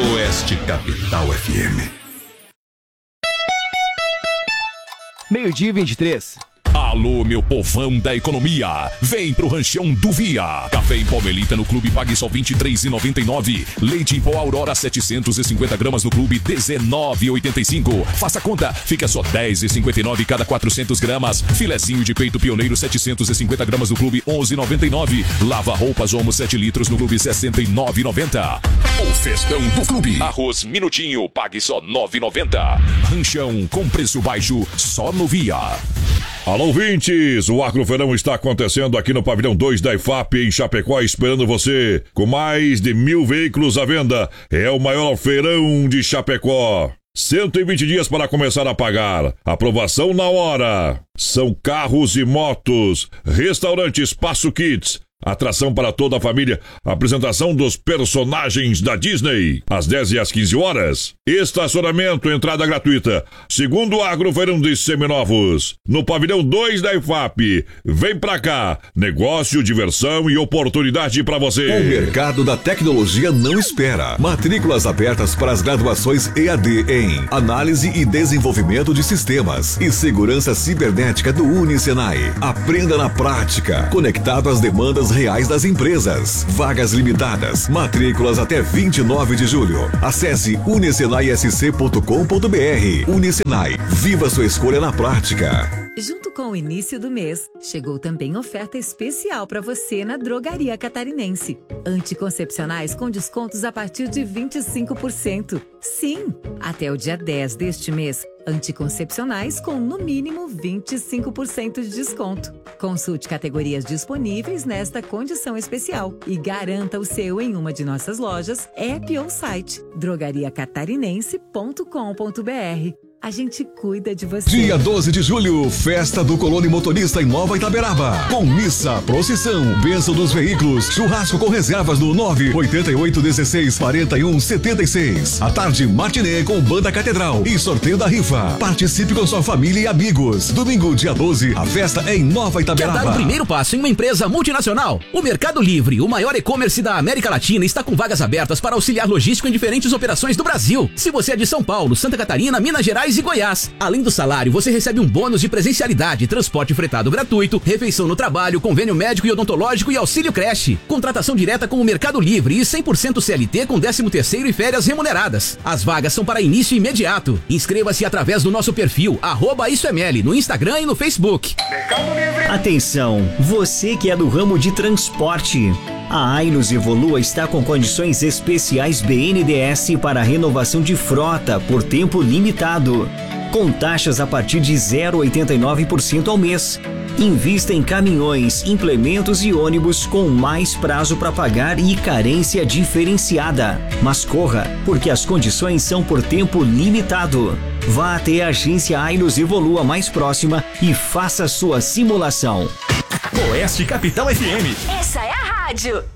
Oeste Capital FM. 12:23. Alô, meu povão da economia, vem pro Ranchão do Via. Café em pó Melita no Clube pague só R$23,99. Leite em pó Aurora 750 gramas no Clube R$19,85. Faça conta, fica só R$10,59 cada 400 gramas. Filezinho de peito pioneiro 750 gramas no Clube R$11,99. Lava roupas Omo 7 litros no Clube R$69,90. O festão do Clube. Arroz Minutinho, pague só R$9,90. Ranchão com preço baixo só no Via. Alô, ouvintes! O Agroverão está acontecendo aqui no Pavilhão 2 da IFAP, em Chapecó, esperando você. Com mais de 1.000 veículos à venda, é o maior feirão de Chapecó. 120 dias para começar a pagar. Aprovação na hora. São carros e motos. Restaurante Espaço Kids. Atração para toda a família. Apresentação dos personagens da Disney. Às 10 e às 15 horas. Estacionamento, entrada gratuita. Segundo Agroverão de Seminovos. No Pavilhão 2 da IFAP. Vem pra cá. Negócio, diversão e oportunidade para você. O mercado da tecnologia não espera. Matrículas abertas para as graduações EAD em Análise e Desenvolvimento de Sistemas e Segurança Cibernética do Unisenai. Aprenda na prática. Conectado às demandas reais das empresas. Vagas limitadas. Matrículas até 29 de julho. Acesse unisenaisc.com.br. Unisenai. Viva sua escolha na prática. Junto com o início do mês, chegou também oferta especial para você na Drogaria Catarinense. Anticoncepcionais com descontos a partir de 25%. Sim, até o dia 10 deste mês, anticoncepcionais com no mínimo 25% de desconto. Consulte categorias disponíveis nesta condição especial e garanta o seu em uma de nossas lojas, app ou site drogariacatarinense.com.br. A gente cuida de você. Dia 12 de julho, festa do Colônia Motorista em Nova Itaberaba. Com missa, procissão, bênção dos veículos, churrasco com reservas no 988164176. À tarde, matinê com banda catedral e sorteio da rifa. Participe com sua família e amigos. Domingo, dia 12, a festa é em Nova Itaberaba. Quer dar o primeiro passo em uma empresa multinacional? O Mercado Livre, o maior e-commerce da América Latina, está com vagas abertas para auxiliar logístico em diferentes operações do Brasil. Se você é de São Paulo, Santa Catarina, Minas Gerais e Goiás. Além do salário, você recebe um bônus de presencialidade, transporte fretado gratuito, refeição no trabalho, convênio médico e odontológico e auxílio creche. Contratação direta com o Mercado Livre e 100% CLT com 13º e férias remuneradas. As vagas são para início imediato. Inscreva-se através do nosso perfil @IsoML no Instagram e no Facebook. Atenção, você que é do ramo de transporte. A Ainos Evolua está com condições especiais BNDES para renovação de frota por tempo limitado, com taxas a partir de 0,89% ao mês. Invista em caminhões, implementos e ônibus com mais prazo para pagar e carência diferenciada. Mas corra, porque as condições são por tempo limitado. Vá até a agência Ainos Evolua mais próxima e faça sua simulação. Oeste Capital FM. Essa é a rádio.